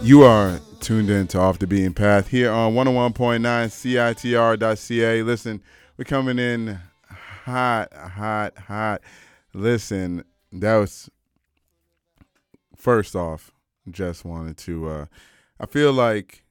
You are tuned in to Off the Beaten Path here on 101.9 CITR.ca. Listen, we're coming in hot, hot, hot. Listen, that was first off, just wanted to, I feel like,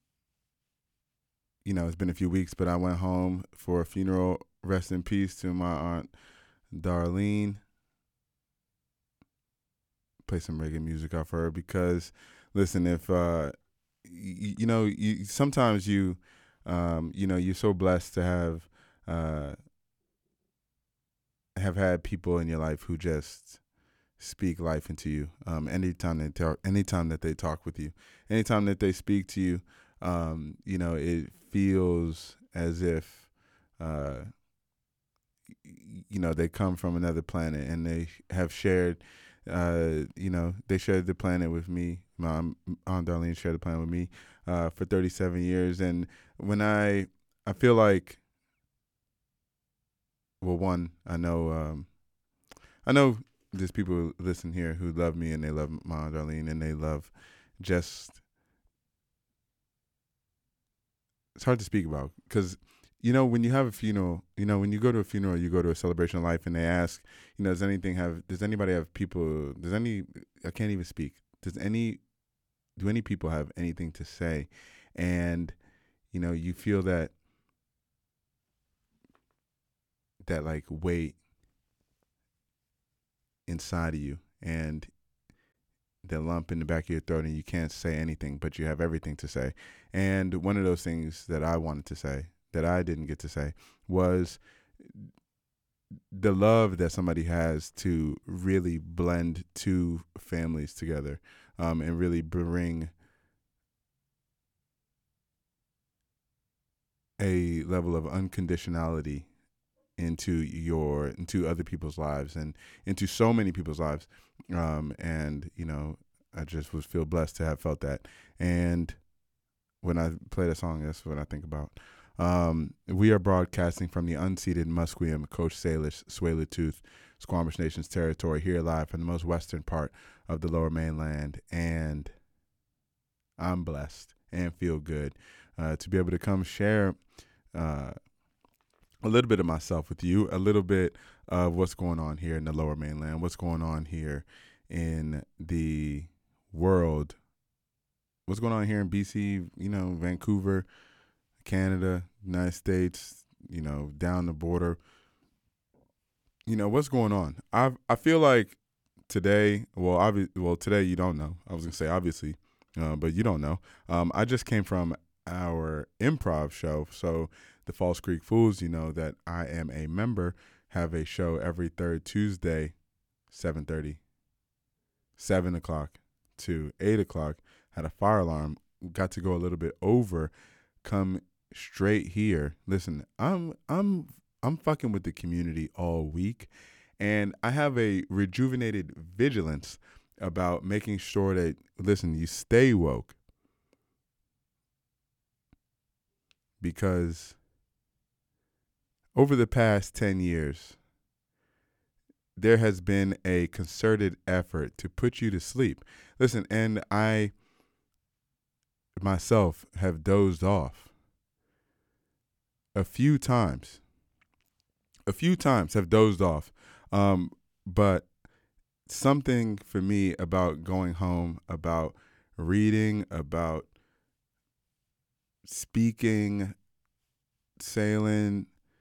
it's been a few weeks, but I went home for a funeral. Rest in peace to my aunt Darlene. Play some reggae music off her because, listen, if sometimes you're so blessed to have had people in your life who just speak life into you. Anytime that they talk with you, anytime that they speak to you, it feels as if they come from another planet and they have shared. They shared the planet with me. My Aunt Darlene shared the planet with me for 37 years. And when I feel like, well, one, I know there's people who listen here who love me and they love my Aunt Darlene and they love just, it's hard to speak about because when you have a funeral, when you go to a funeral, you go to a celebration of life, and they ask, does anybody have people? I can't even speak. Do any people have anything to say? And you feel that like weight inside of you, and the lump in the back of your throat, and you can't say anything, but you have everything to say. And one of those things that I wanted to say that I didn't get to say was the love that somebody has to really blend two families together, and really bring a level of unconditionality into other people's lives and into so many people's lives. And I just feel blessed to have felt that. And when I play that song, that's what I think about. We are broadcasting from the unceded Musqueam, Coach Salish, Tsleil-Waututh, Squamish Nation's territory, here live from the most western part of the Lower Mainland. And I'm blessed and feel good to be able to come share a little bit of myself with you, a little bit of what's going on here in the Lower Mainland, what's going on here in the world, what's going on here in BC, Vancouver, Canada, United States, down the border. What's going on? I feel like today, today you don't know. I was going to say obviously, but you don't know. I just came from our improv show. So the Falls Creek Fools, that I am a member, have a show every third Tuesday, 7:30, 7 o'clock to 8 o'clock. Had a fire alarm. Got to go a little bit over. Come straight here. Listen, I'm fucking with the community all week, and I have a rejuvenated vigilance about making sure that, listen, you stay woke, because over the past 10 years, there has been a concerted effort to put you to sleep. Listen, and I myself have dozed off a few times have dozed off. But something for me about going home, about reading, about speaking, sailing,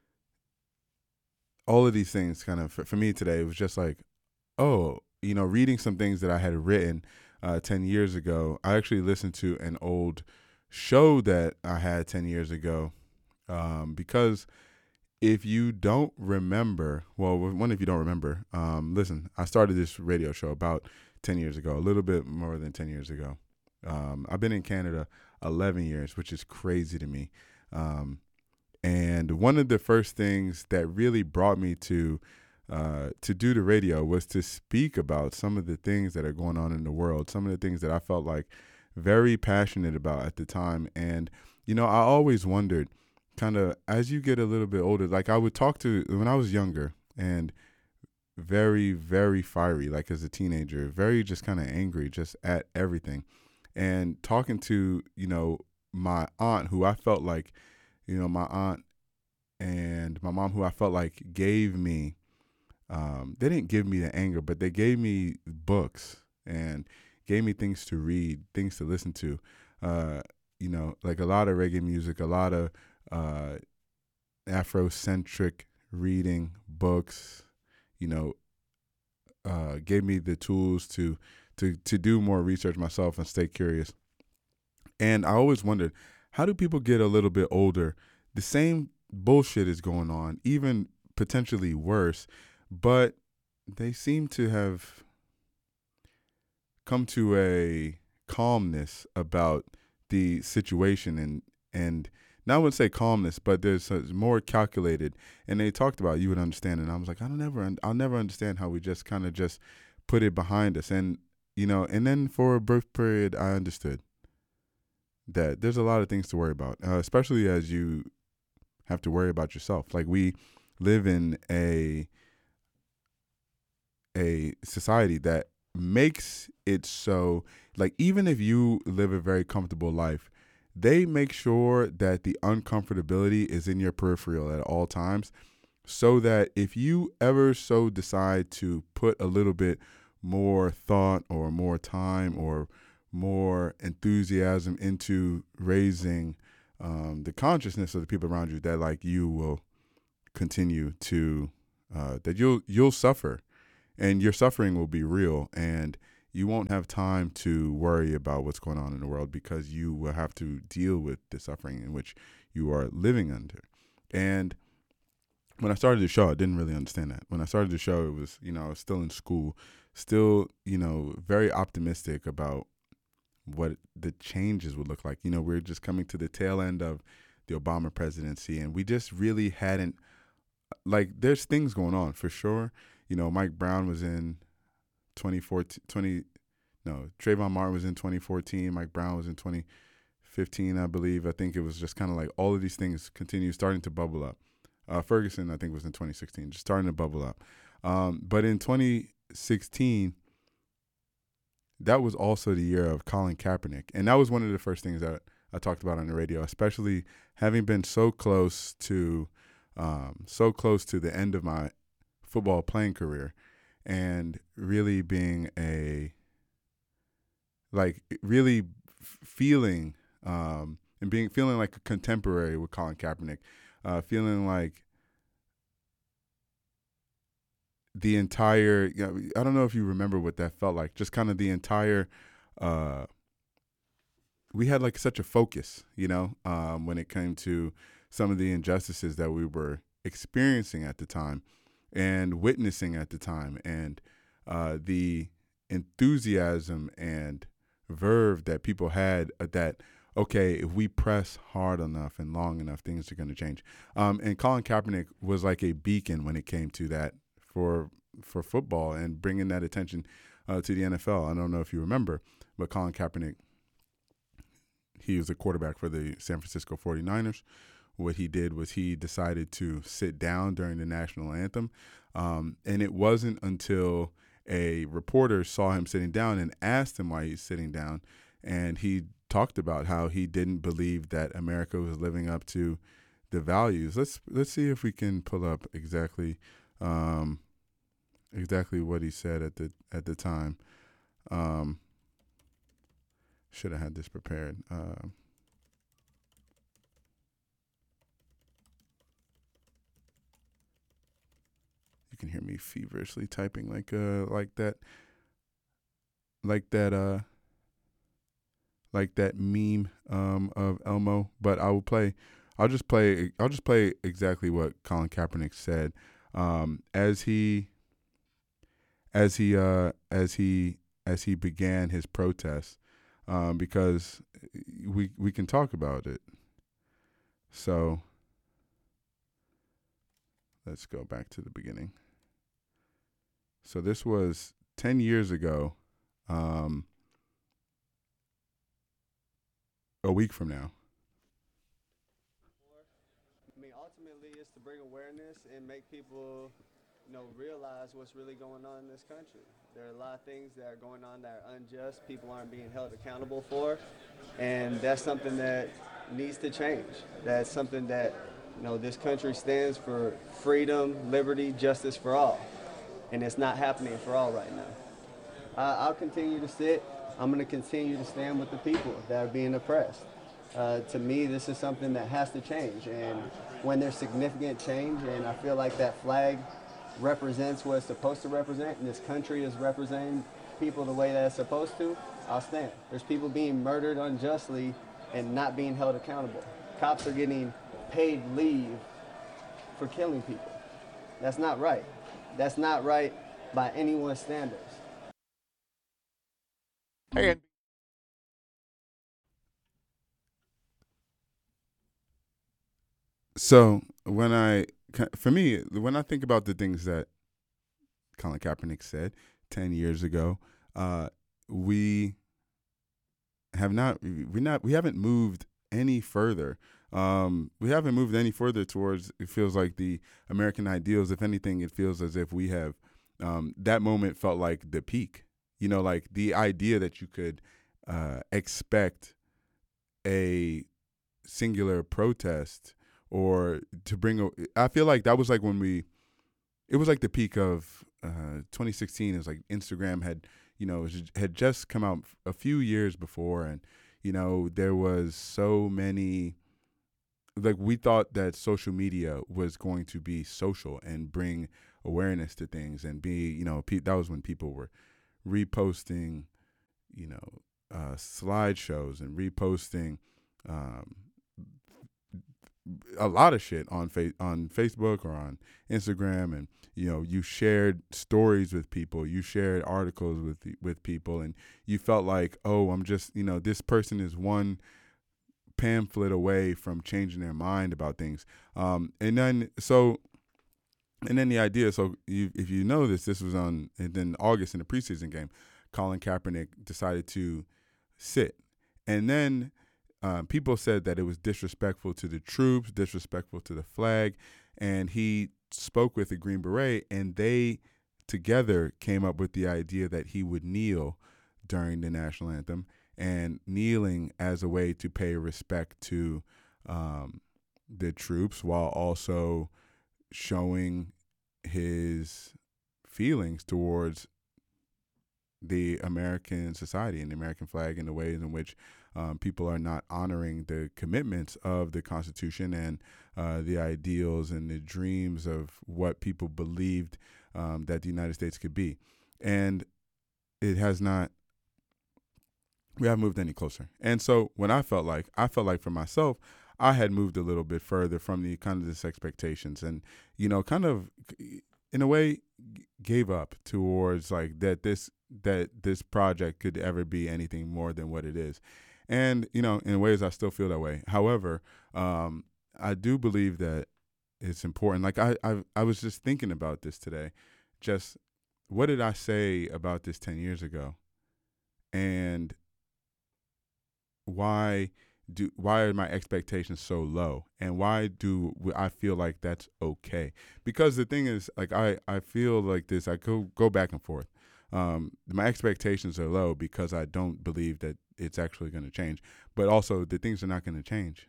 all of these things kind of, for me today, it was just like, reading some things that I had written 10 years ago. I actually listened to an old show that I had 10 years ago, because if you don't remember, if you don't remember, listen, I started this radio show about 10 years ago, a little bit more than 10 years ago. I've been in Canada 11 years, which is crazy to me. And one of the first things that really brought me to do the radio was to speak about some of the things that are going on in the world, some of the things that I felt like very passionate about at the time. And, I always wondered, kind of as you get a little bit older, like I would talk to, when I was younger and very, very fiery, like as a teenager, very just kind of angry just at everything. and talking to, my aunt, who I felt like, my aunt and my mom, who I felt like gave me, they didn't give me the anger, but they gave me books and gave me things to read, things to listen to. Uh, like a lot of reggae music, a lot of uh, Afrocentric reading books. You know, gave me the tools to do more research myself and stay curious. And I always wondered, how do people get a little bit older? The same bullshit is going on, even potentially worse, but they seem to have come to a calmness about the situation, and now I wouldn't say calmness, but there's more calculated. And they talked about, you would understand, and I was like, I'll never understand how we just kind of just put it behind us. And and then for a birth period, I understood that there's a lot of things to worry about, especially as you have to worry about yourself. Like, we live in a society that makes it so, like, even if you live a very comfortable life, they make sure that the uncomfortability is in your peripheral at all times, so that if you ever so decide to put a little bit more thought or more time or more enthusiasm into raising the consciousness of the people around you, that like you will continue to that you'll suffer, and your suffering will be real, and you won't have time to worry about what's going on in the world, because you will have to deal with the suffering in which you are living under. And when I started the show, I didn't really understand that. When I started the show, it was, I was still in school, still, very optimistic about what the changes would look like. We're just coming to the tail end of the Obama presidency, and we just really hadn't, like, there's things going on for sure. Mike Brown was in 2014, Trayvon Martin was in 2014. Mike Brown was in 2015, I believe. I think it was just kind of like all of these things starting to bubble up. Ferguson, I think, was in 2016, just starting to bubble up. But in 2016, that was also the year of Colin Kaepernick. And that was one of the first things that I talked about on the radio, especially having been so close to the end of my football playing career, and really being really feeling and feeling like a contemporary with Colin Kaepernick, feeling like the entire, I don't know if you remember what that felt like, just kind of the entire, we had like such a focus, when it came to some of the injustices that we were experiencing at the time and witnessing at the time, and the enthusiasm and verve that people had, that, okay, if we press hard enough and long enough, things are going to change. And Colin Kaepernick was like a beacon when it came to that for football, and bringing that attention to the NFL. I don't know if you remember, but Colin Kaepernick, he was a quarterback for the San Francisco 49ers. What he did was he decided to sit down during the national anthem. And it wasn't until a reporter saw him sitting down and asked him why he's sitting down, and he talked about how he didn't believe that America was living up to the values. Let's see if we can pull up exactly what he said at the time. Should have had this prepared. You can hear me feverishly typing like that meme of Elmo. But I'll just play exactly what Colin Kaepernick said, as he began his protest, because we can talk about it. So let's go back to the beginning. So this was 10 years ago, a week from now. I mean, ultimately, it's to bring awareness and make people realize what's really going on in this country. There are a lot of things that are going on that are unjust. People aren't being held accountable for, and that's something that needs to change. That's something that this country stands for: freedom, liberty, justice for all, and it's not happening for all right now. I'll continue to sit. I'm going to continue to stand with the people that are being oppressed. To me, this is something that has to change. And when there's significant change, and I feel like that flag represents what it's supposed to represent, and this country is representing people the way that it's supposed to, I'll stand. There's people being murdered unjustly and not being held accountable. Cops are getting paid leave for killing people. That's not right. That's not right by anyone's standards. Hey, so for me, when I think about the things that Colin Kaepernick said 10 years ago, we we haven't moved any further. We haven't moved any further towards, it feels like, the American ideals. If anything, it feels as if we have, that moment felt like the peak, like the idea that you could expect a singular protest or to I feel like that was like it was like the peak of 2016. It was like Instagram had just come out a few years before, and there was so many, like, we thought that social media was going to be social and bring awareness to things and be, that was when people were reposting, slideshows and reposting um, a lot of shit on on Facebook or on Instagram, and you shared stories with people, you shared articles with people, and you felt like, oh, I'm just, this person is one pamphlet away from changing their mind about things, and then the idea. So if you know this was and then August in the preseason game, Colin Kaepernick decided to sit, and then people said that it was disrespectful to the troops, disrespectful to the flag, and he spoke with the Green Beret, and they together came up with the idea that he would kneel during the national anthem, and kneeling as a way to pay respect to the troops while also showing his feelings towards the American society and the American flag and the ways in which people are not honoring the commitments of the Constitution and the ideals and the dreams of what people believed that the United States could be. And it has not, we haven't moved any closer. And so when I felt like for myself, I had moved a little bit further from the kind of this expectations, and kind of in a way gave up towards like that this project could ever be anything more than what it is. And in ways I still feel that way. However, I do believe that it's important. Like I was just thinking about this today. Just what did I say about this 10 years ago? And why are my expectations so low, and why do I feel like that's okay? Because the thing is, like, I feel like this, I go back and forth. My expectations are low because I don't believe that it's actually going to change, but also the things are not going to change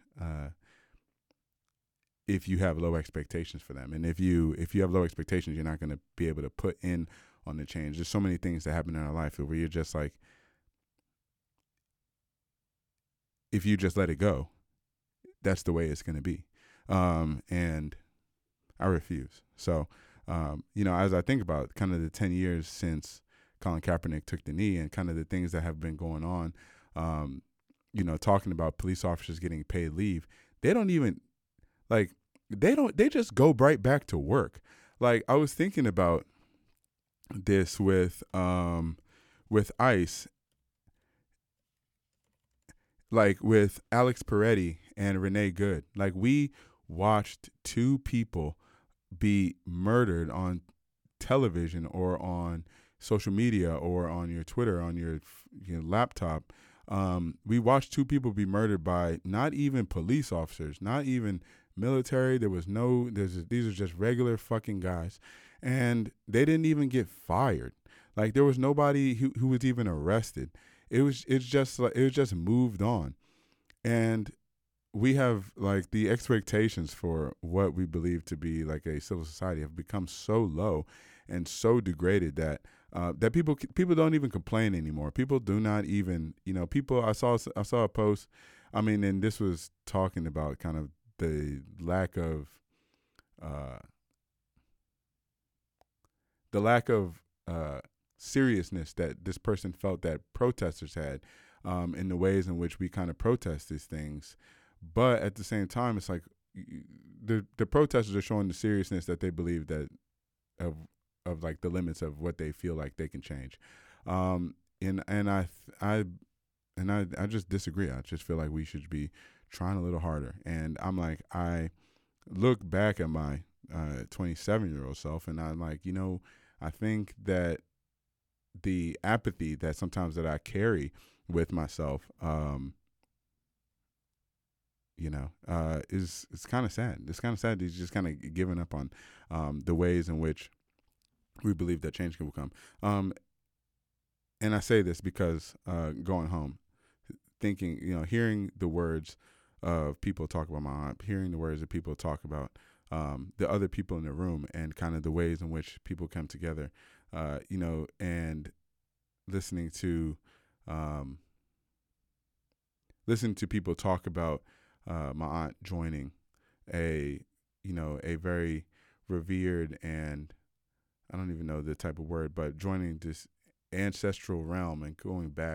if you have low expectations for them. And if you have low expectations, you're not going to be able to put in on the change. There's so many things that happen in our life where you're just like, if you just let it go, that's the way it's going to be. And I refuse. So, as I think about kind of the 10 years since Colin Kaepernick took the knee and kind of the things that have been going on, talking about police officers getting paid leave, they don't even, like, they just go right back to work. Like, I was thinking about this with ICE, like with Alex Peretti and Renee Good. Like, we watched two people be murdered on television or on social media or on your Twitter, on your laptop. We watched two people be murdered by not even police officers, not even military. There was no. These are just regular fucking guys, and they didn't even get fired. Like there was nobody who was even arrested. It's just like it was just moved on, and we have like the expectations for what we believe to be like a civil society have become so low and so degraded that that people don't even complain anymore. People do not even, people. I saw a post. I mean, and this was talking about kind of the lack of uh, the lack of seriousness that this person felt that protesters had in the ways in which we kind of protest these things. But at the same time, it's like the protesters are showing the seriousness that they believe that of like the limits of what they feel like they can change. And I just disagree. I just feel like we should be trying a little harder. And I'm like, I look back at my 27-year-old self, and I'm like, I think that the apathy that sometimes that I carry with myself, is it's kind of sad. It's kind of sad that he's just kind of giving up on the ways in which we believe that change can come. And I say this because going home, thinking, hearing the words of people talk about my aunt, hearing the words of people talk about the other people in the room, and kind of the ways in which people come together, and listening to people talk about my aunt joining a very revered, and I don't even know the type of word, but joining this ancestral realm and going back